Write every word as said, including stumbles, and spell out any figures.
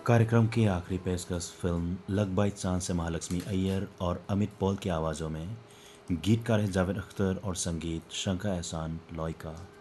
कार्यक्रम की आखिरी पेशकश फिल्म लग बाई चांद से महालक्ष्मी अय्यर और अमित पॉल की आवाज़ों में। गीतकार हैं जावेद अख्तर और संगीत शंकर एहसान लॉय का।